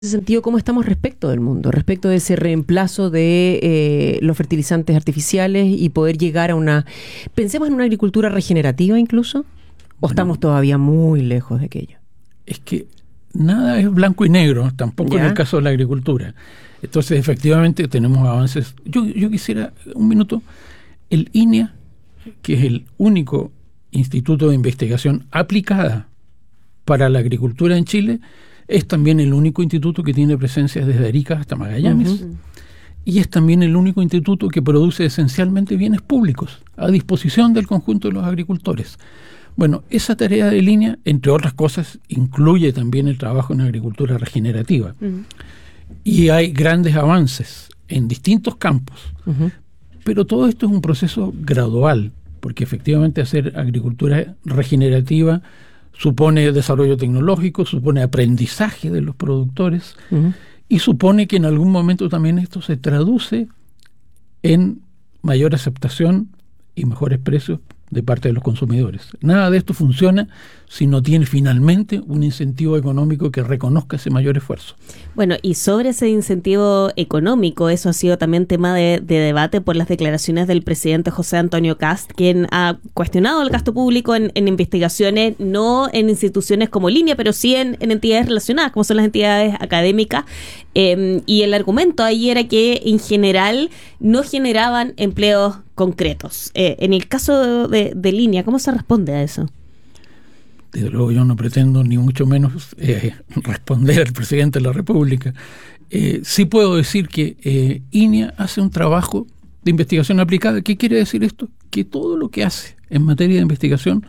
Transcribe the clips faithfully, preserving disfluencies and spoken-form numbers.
ese sentido, ¿cómo estamos respecto del mundo? Respecto de ese reemplazo de eh, los fertilizantes artificiales y poder llegar a una... ¿Pensemos en una agricultura regenerativa incluso? ¿O bueno, estamos todavía muy lejos de aquello? Es que nada es blanco y negro, tampoco ¿Ya? en el caso de la agricultura. Entonces, efectivamente, tenemos avances. Yo, yo quisiera, un minuto, el I N E A, que es el único instituto de investigación aplicada para la agricultura en Chile, es también el único instituto que tiene presencia desde Arica hasta Magallanes. Uh-huh. Y es también el único instituto que produce esencialmente bienes públicos a disposición del conjunto de los agricultores. Bueno, esa tarea de I N E A, entre otras cosas, incluye también el trabajo en agricultura regenerativa. Uh-huh. Y hay grandes avances en distintos campos. Uh-huh. Pero todo esto es un proceso gradual, porque efectivamente hacer agricultura regenerativa supone desarrollo tecnológico, supone aprendizaje de los productores uh-huh. y supone que en algún momento también esto se traduce en mayor aceptación y mejores precios de parte de los consumidores. Nada de esto funciona si no tiene finalmente un incentivo económico que reconozca ese mayor esfuerzo. Bueno, y sobre ese incentivo económico, eso ha sido también tema de, de debate por las declaraciones del presidente José Antonio Kast, quien ha cuestionado el gasto público en, en investigaciones, no en instituciones como I N E A, pero sí en, en entidades relacionadas, como son las entidades académicas. Eh, y el argumento ahí era que en general no generaban empleos concretos. Eh, en el caso de, de I N E A, ¿cómo se responde a eso? Desde luego yo no pretendo ni mucho menos eh, responder al presidente de la República. Eh, sí puedo decir que eh, I N E A hace un trabajo de investigación aplicada. ¿Qué quiere decir esto? Que todo lo que hace en materia de investigación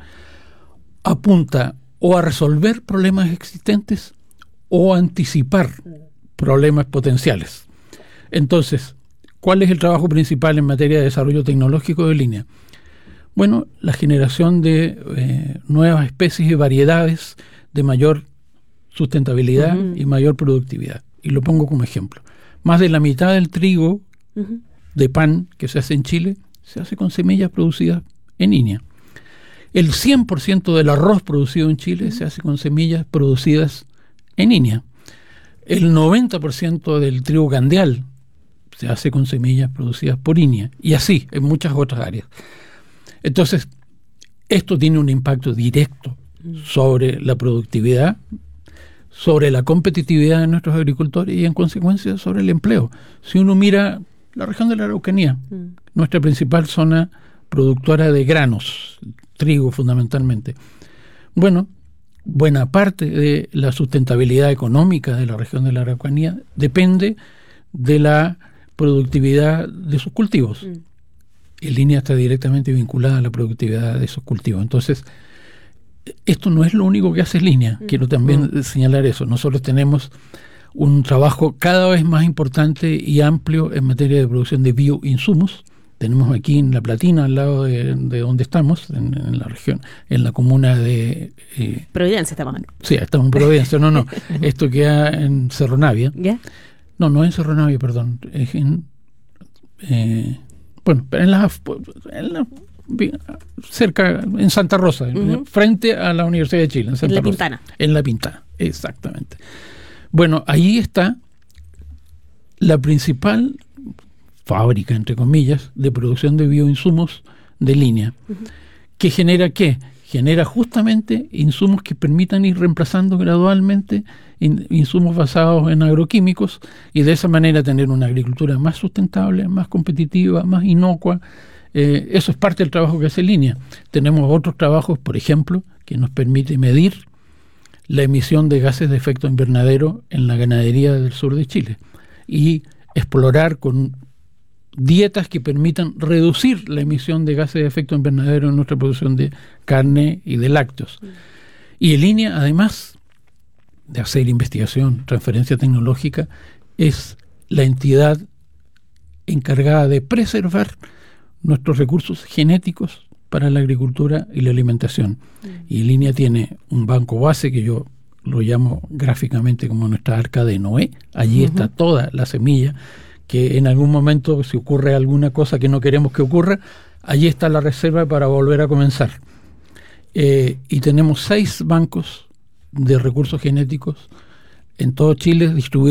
apunta o a resolver problemas existentes o a anticipar problemas potenciales. Entonces, ¿cuál es el trabajo principal en materia de desarrollo tecnológico de I N E A? Bueno, la generación de eh, nuevas especies y variedades de mayor sustentabilidad uh-huh. y mayor productividad. Y lo pongo como ejemplo. Más de la mitad del trigo uh-huh. de pan que se hace en Chile se hace con semillas producidas en I N E A. El cien por ciento del arroz producido en Chile uh-huh. se hace con semillas producidas en I N E A. El noventa por ciento del trigo candeal se hace con semillas producidas por I N E A. Y así, en muchas otras áreas. Entonces, esto tiene un impacto directo sobre la productividad, sobre la competitividad de nuestros agricultores y, en consecuencia, sobre el empleo. Si uno mira la región de la Araucanía, mm. nuestra principal zona productora de granos, trigo fundamentalmente, bueno, buena parte de la sustentabilidad económica de la región de la Araucanía depende de la productividad de sus cultivos. Mm. El I N E A está directamente vinculada a la productividad de esos cultivos. Entonces, esto no es lo único que hace el I N E A. Mm. Quiero también mm. señalar eso. Nosotros tenemos un trabajo cada vez más importante y amplio en materia de producción de bioinsumos. Tenemos aquí en La Platina, al lado de, de donde estamos, en, en la región, en la comuna de... Eh, Providencia estamos. Sí, estamos en Providencia. No, no. Esto queda en Cerro Navia. ¿Ya? No, no en Cerro Navia, perdón. Es en... Eh, Bueno, pero en la, en la cerca, en Santa Rosa, uh-huh. frente a la Universidad de Chile, en Santa En La Rosa. Pintana. En La Pintana, exactamente. Bueno, ahí está la principal fábrica, entre comillas, de producción de bioinsumos de I N E A. Uh-huh. ¿Que genera qué? Genera justamente insumos que permitan ir reemplazando gradualmente in, insumos basados en agroquímicos y de esa manera tener una agricultura más sustentable, más competitiva, más inocua. Eh, eso es parte del trabajo que hace I N E A. Tenemos otros trabajos, por ejemplo, que nos permite medir la emisión de gases de efecto invernadero en la ganadería del sur de Chile y explorar con dietas que permitan reducir la emisión de gases de efecto invernadero en nuestra producción de carne y de lácteos. Mm. Y el I N E A, además de hacer investigación, transferencia tecnológica, es la entidad encargada de preservar nuestros recursos genéticos para la agricultura y la alimentación. Mm. Y el I N E A tiene un banco base que yo lo llamo gráficamente como nuestra arca de Noé. Allí uh-huh. está toda la semilla que en algún momento, si ocurre alguna cosa que no queremos que ocurra, allí está la reserva para volver a comenzar. Eh, y tenemos seis bancos de recursos genéticos en todo Chile distribuidos